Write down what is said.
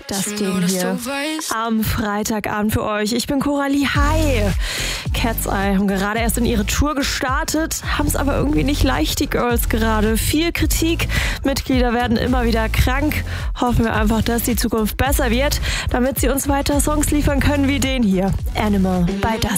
Das Ding hier am Freitagabend für euch. Ich bin Coralie. Hi! Cat's Eye haben gerade erst in ihre Tour gestartet, haben es aber irgendwie nicht leicht, die Girls gerade. Viel Kritik, Mitglieder werden immer wieder krank. Hoffen wir einfach, dass die Zukunft besser wird, damit sie uns weiter Songs liefern können wie den hier. Animal bei Das